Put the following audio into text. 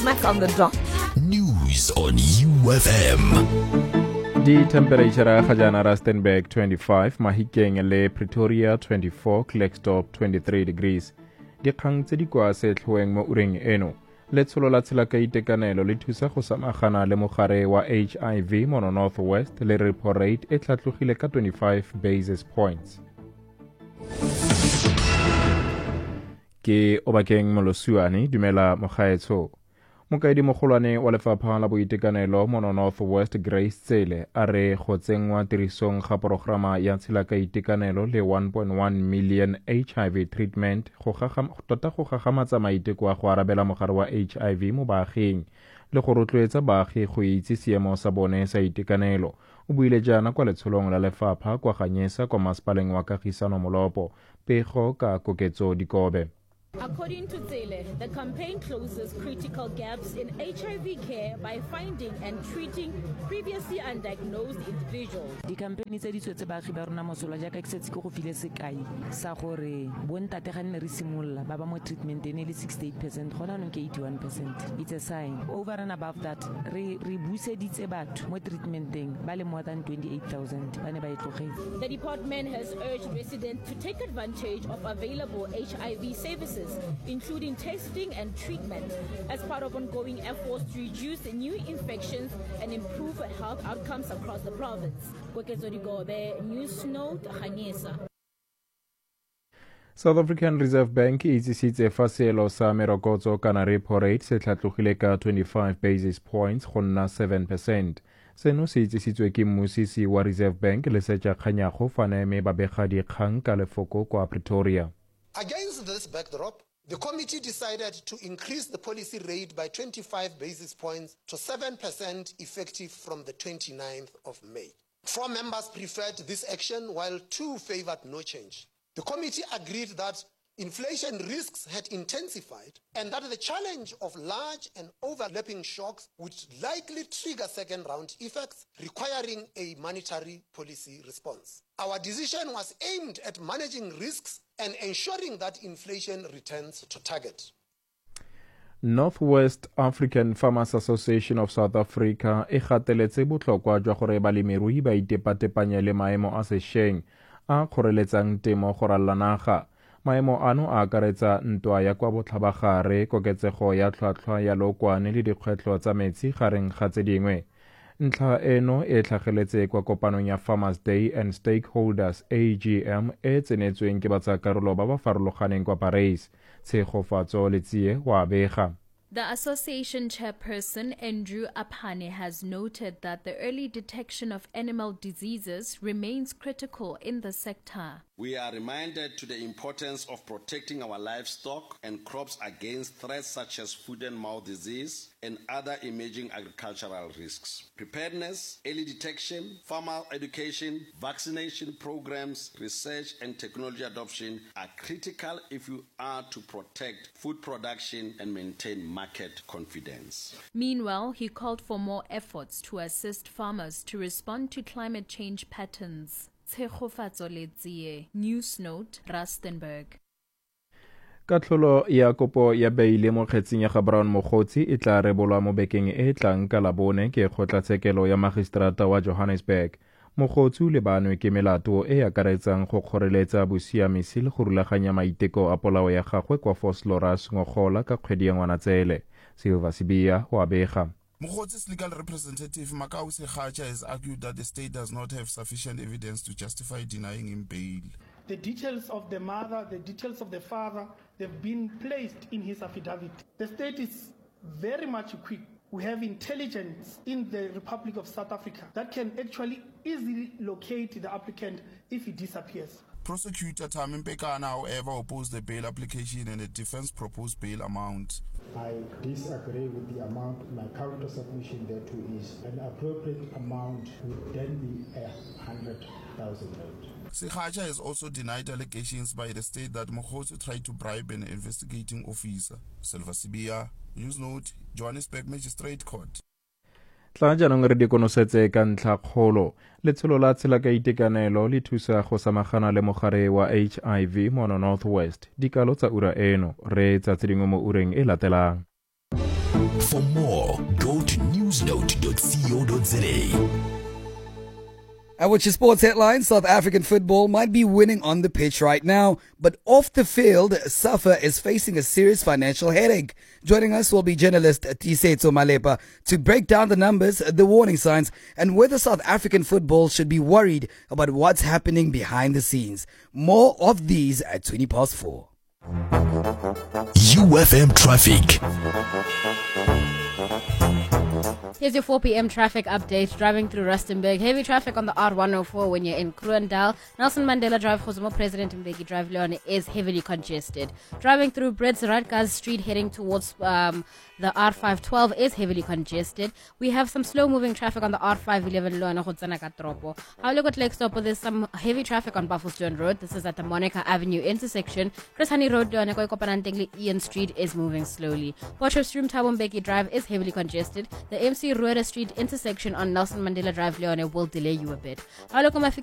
smack on the dot. News on UFM. Di temperature ga jana Rustenburg 25, Mahikeng le Pretoria 24, Klerksdorp 23 degrees. Dikgang tse di kwa setlhoeng mo ureng eno. Letsholo la tshela ka itekanelo le thusa go samagana le mogare wa HIV mo North West le repo rate e tlhatlogile ka 25 basis points. Ke Obakeng Molosuane, dumela mogaetsho. Mokaedi mogolwane wa lefapha la boitekanelo mo North West Grace Tsele a re go tsengwa tirisong ga programa ya tshela ka itekanelo le 1.1 million HIV treatment go gagamatsa maiteko a go arabela mogare wa HIV mo baaging le go rotloetsa baagi go itse seemo sa bone sa itekanelo. O buile jaana kwa letsholong la lefapha kwa Ganyesa kwa masepaleng wa Kagisano Molopo pego ka koketso dikobe. According to Tsele, the campaign closes critical gaps in HIV care by finding and treating previously undiagnosed individuals. Di campaign tse di tswetse baagi ba rona mosola jaaka ke setse go file sekai sa gore bontate ga nne re simolola ba ba mo treatment ene le 68%, gona no ke 81%. It's a sign. Over and above that, re buseditse batho mo treatmenteng ba le more than 28,000 ba ne ba itlogetse. The department has urged residents to take advantage of available HIV services, including testing and treatment, as part of ongoing efforts to reduce new infections and improve health outcomes across the province. News Note, Ganyesa. South African Reserve Bank e itsisitse fa seelo sa merokotso kana repo rate se tlhatlogile ka 25 basis points go nna 7%. Seno se itsisitswe ke mmusisi wa Reserve Bank le setša kganyago Faneme Babegadi-kgang ka lefoko kwa Pretoria. Against this backdrop, the committee decided to increase the policy rate by 25 basis points to 7% effective from the 29th of May. 4 members preferred this action while 2 favored no change. The committee agreed that inflation risks had intensified and that the challenge of large and overlapping shocks would likely trigger second-round effects requiring a monetary policy response. Our decision was aimed at managing risks and ensuring that inflation returns to target. Northwest African Farmers Association of South Africa e gateletse botlhokwa jwa gore balemirui ba itepatepanye le maemo a sešweng a kgoreletsang temo go ralala naga. Maemo ano a akaretsa ntwa ya kwa botlhabagare, koketsego ya tlhwatlhwa ya lookwane le dikgwetlho tsa metsi gareng ga tse dingwe. Ntlha eno e tlhageletse kwa kopanong ya Farmers Day and Stakeholders AGM e tsenetsweng ke batsakarolo ba ba farologaneng kwa Paris. Tshegofatso le tsie wa bega. The association chairperson, Andrew Apane, has noted that the early detection of animal diseases remains critical in the sector. We are reminded to the importance of protecting our livestock and crops against threats such as foot and mouth disease and other emerging agricultural risks. Preparedness, early detection, farmer education, vaccination programs, research and technology adoption are critical if you are to protect food production and maintain market confidence. Meanwhile, he called for more efforts to assist farmers to respond to climate change patterns. Tshegofatso le tsie. News Note, Rustenburg. Katlholo ya kopo ya beile mo kgetseng ya ga Brown Mogotsi e tla rebolwa mo bekeng e tlang ka Labone ke kgotlatshekelo ya magistrata wa Johannesburg. Mogotsi le banwe ke melato e akaretsang go kgoreletsa bosiamisi le go rulaganya maiteko a polao ya gagwe kwa Vosloorus ngogola ka kgwedi ya Ngwanatsele. Silva Sibia wa bega. Mogotsi's legal representative Makau Sekhacha has argued that the state does not have sufficient evidence to justify denying him bail. The details of the mother, the details of the father, they've been placed in his affidavit. The state is very much equipped. We have intelligence in the Republic of South Africa that can actually easily locate the applicant if he disappears. Prosecutor Tami Mpekana, however, opposed the bail application and the defense proposed bail amount. I disagree with the amount. My counter submission thereto is an appropriate amount would then be 100,000 rand. Sekhacha has also denied allegations by the state that Mogotsi tried to bribe an investigating officer. Silva Sibia, News Note, Johannesburg Magistrate Court. Tla jaanong re dikonosetse ka ntlha kgolo. Letsholo la tshela ka itekanelo le thusa go samagana le mogare wa HIV mo North West. Dikalo tsa ura eno re tsa tse dingwe mo ureng e latelang. For more, go to newsnote.co.za. And with your sports headlines, South African football might be winning on the pitch right now, but off the field, SAFA is facing a serious financial headache. Joining us will be journalist Tisetso Malepa to break down the numbers, the warning signs, and whether South African football should be worried about what's happening behind the scenes. More of these at 4:20. UFM Traffic. Here's your 4 p.m. traffic update. Driving through Rustenburg. Heavy traffic on the R104 when you're in Kruendal. Nelson Mandela Drive, Khozomo President Mbeki Drive, Leone is heavily congested. Driving through Brits Radgaz Street heading towards the R512 is heavily congested. We have some slow-moving traffic on the R511 Leone Hotsana Katropo. How look at Lake Stopo, there's some heavy traffic on Buffelston Road. This is at the Monica Avenue intersection. Chris Hani Road, Leone Koikopanantengli Ian Street is moving slowly. Potchefstroom Thabo Mbeki Drive is heavily congested. The MC Rueda Street intersection on Nelson Mandela Drive, Leone will delay you a bit.